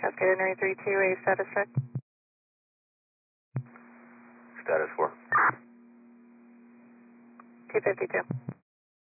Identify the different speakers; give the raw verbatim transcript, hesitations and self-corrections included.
Speaker 1: Cascade Henry three two, a status check.
Speaker 2: Status four.
Speaker 1: two fifty-two.